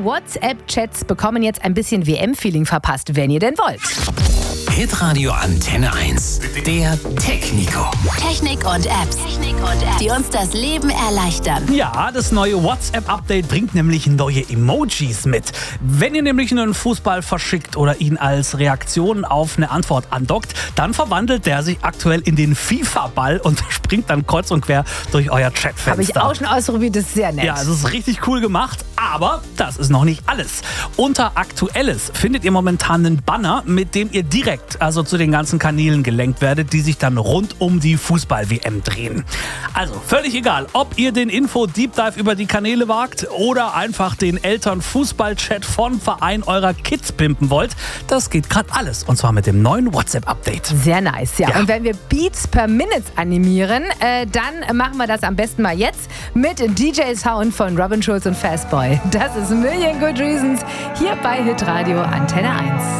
Eure WhatsApp-Chats bekommen jetzt ein bisschen WM-Feeling verpasst, wenn ihr denn wollt. Hitradio Antenne 1. Der Technico. Technik und Apps, die uns das Leben erleichtern. Ja, das neue WhatsApp-Update bringt nämlich neue Emojis mit. Wenn ihr nämlich einen Fußball verschickt oder ihn als Reaktion auf eine Antwort andockt, dann verwandelt der sich aktuell in den FIFA-Ball und springt dann kreuz und quer durch euer Chatfenster. Habe ich auch schon ausprobiert, das ist sehr nett. Ja, es ist richtig cool gemacht, aber das ist noch nicht alles. Unter Aktuelles findet ihr momentan einen Banner, mit dem ihr direkt zu den ganzen Kanälen gelenkt werdet, die sich dann rund um die Fußball-WM drehen. Also völlig egal, ob ihr den Info-Deep Dive über die Kanäle wagt oder einfach den Eltern-Fußball-Chat von Verein eurer Kids pimpen wollt, das geht gerade alles und zwar mit dem neuen WhatsApp-Update. Sehr nice, ja. Und wenn wir Beats per Minute animieren, dann machen wir das am besten mal jetzt mit DJ-Sound von Robin Schulz und Fastboy. Das ist Million Good Reasons hier bei Hitradio Antenne 1.